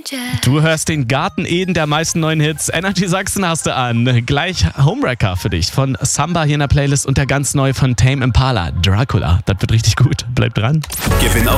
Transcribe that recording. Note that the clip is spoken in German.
Du hörst den Garten Eden der meisten neuen Hits. Energy Sachsen hast du an. Gleich Homewrecker für dich von Samba hier in der Playlist und der ganz neue von Tame Impala, Dracula. Das wird richtig gut. Bleib dran. Gewinn auch